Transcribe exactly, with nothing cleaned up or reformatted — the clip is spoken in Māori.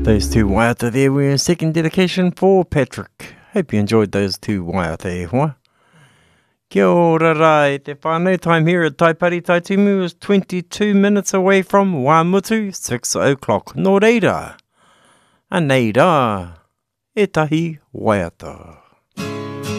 Those two waiata there were in second dedication for Patrick. Hope you enjoyed those two waiata e hoa. Kia ora rai, te whānau time here at Taipari Taitumu is twenty-two minutes away from Wāmutu, six o'clock. Nō reira, a neira, e tahi waiata.